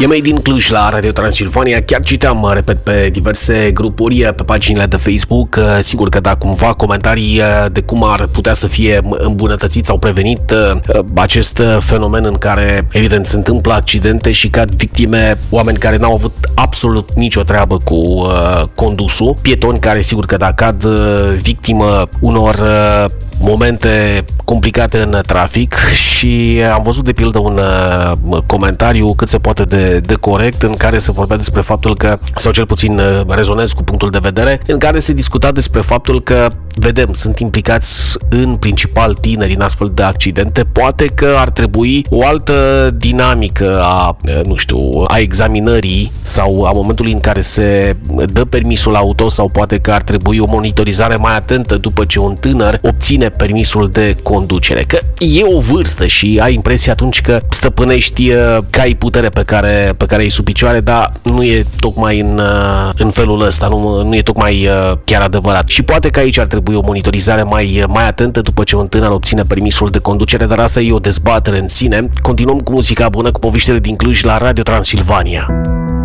E Made in Cluj la Radio Transilvania. Chiar citeam, repet, pe diverse grupuri, pe paginile de Facebook. Sigur că da, cumva comentarii de cum ar putea să fie îmbunătățit sau prevenit acest fenomen în care, evident, se întâmplă accidente și cad victime oameni care n-au avut absolut nicio treabă cu condusul. Pietoni care, sigur că da, cad victimă unor momente complicate în trafic și am văzut de pildă un comentariu cât se poate de corect în care se vorbea despre faptul că, sau cel puțin rezonez cu punctul de vedere, în care se discuta despre faptul că, vedem, sunt implicați în principal tineri în astfel de accidente, poate că ar trebui o altă dinamică a examinării sau a momentului în care se dă permisul auto, sau poate că ar trebui o monitorizare mai atentă după ce un tânăr obține permisul de conducere. Că e o vârstă și ai impresia atunci că stăpânești că ai putere pe care ai sub picioare, dar nu e tocmai în felul ăsta, nu e tocmai chiar adevărat. Și poate că aici ar trebui o monitorizare mai atentă după ce un tânăr obține permisul de conducere, dar asta e o dezbatere în sine. Continuăm cu muzica bună, cu poveștile din Cluj la Radio Transilvania.